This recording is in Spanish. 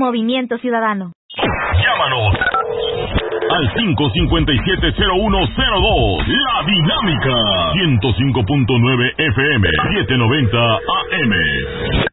Movimiento Ciudadano. Llámanos al 557-0102. La Dinámica 105.9 FM 790 AM.